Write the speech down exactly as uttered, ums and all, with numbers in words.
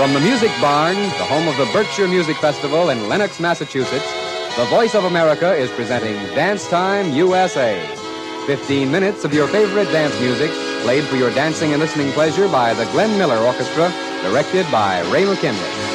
From the Music Barn, the home of the Berkshire Music Festival in Lenox, Massachusetts, the Voice of America is presenting Dance Time U S A. Fifteen minutes of your favorite dance music, played for your dancing and listening pleasure by the Glenn Miller Orchestra, directed by Ray McKinley.